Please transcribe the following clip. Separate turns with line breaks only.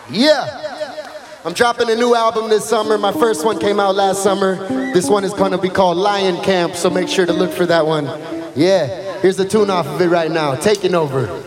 Yeah, I'm dropping a new album this summer. My first one came out last summer. This one is gonna be called Lion Camp, so make sure to look for that one. Yeah, here's the tune off of it right now, Taking Over.